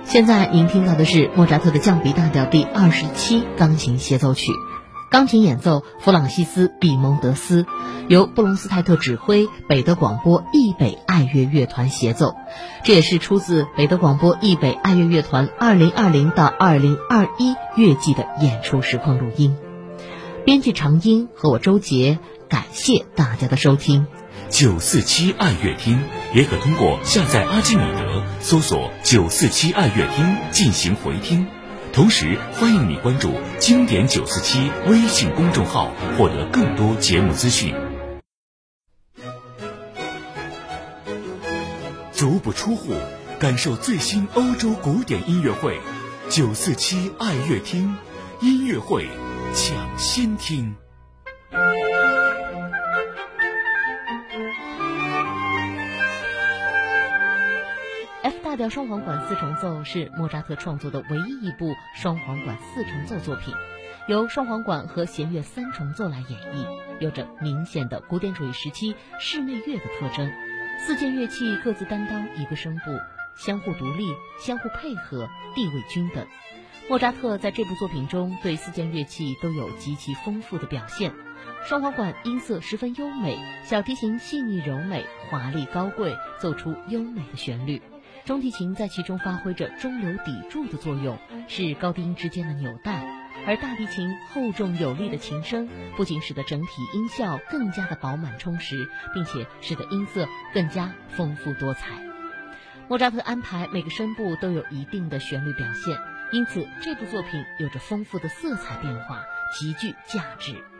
现在您听到的是莫扎特的降 B 大调第27钢琴协奏曲，钢琴演奏弗朗西斯·毕蒙德斯，由布隆斯泰特指挥，北德广播易北爱乐乐团协奏。这也是出自北德广播易北爱乐乐团2020到2021乐季的演出实况录音。编辑常英和我周杰，感谢大家的收听。 947爱乐厅也可通过下载阿基米德搜索947爱乐厅进行回听，同时欢迎你关注经典947微信公众号，获得更多节目资讯。足不出户，感受最新欧洲古典音乐会，947爱乐厅音乐会抢先听。 F 大调双簧管四重奏是莫扎特创作的唯一一部双簧管四重奏作品，由双簧管和弦乐三重奏来演绎，有着明显的古典主义时期室内乐的特征。四件乐器各自担当一个声部，相互独立，相互配合，地位均等。莫扎特在这部作品中对四件乐器都有极其丰富的表现。双簧管音色十分优美，小提琴细腻柔美，华丽高贵，奏出优美的旋律。中提琴在其中发挥着中流砥柱的作用，是高低音之间的纽带，而大提琴厚重有力的琴声不仅使得整体音效更加的饱满充实，并且使得音色更加丰富多彩。莫扎特安排每个声部都有一定的旋律表现，因此这部作品有着丰富的色彩变化，极具价值。